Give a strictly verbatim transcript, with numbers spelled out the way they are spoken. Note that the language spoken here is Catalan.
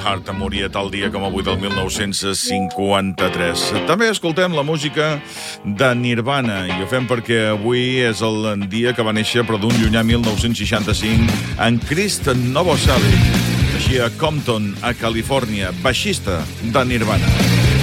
Hart moria tal dia com avui del mil nou-cents cinquanta-tres. També escoltem la música de Nirvana i ho fem perquè avui és el dia que va néixer, però d'un llunyà mil nou-cents seixanta-cinc, en Chris Novoselic, així a Compton, a Califòrnia, baixista de Nirvana.